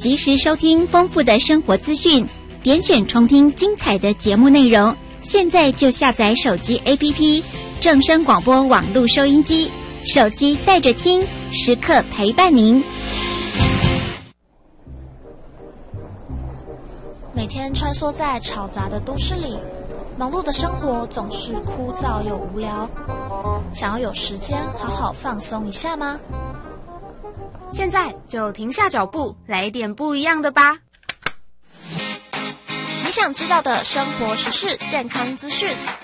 及时收听丰富的生活资讯，点选重听精彩的节目内容。现在就下载手机 APP 正声广播网络收音机，手机带着听，时刻陪伴您。 每天穿梭在嘈杂的都市里，忙碌的生活总是枯燥又无聊。想要有时间好好放松一下吗？ 现在就停下脚步，来点不一样的吧。 你想知道的生活时事、健康资讯，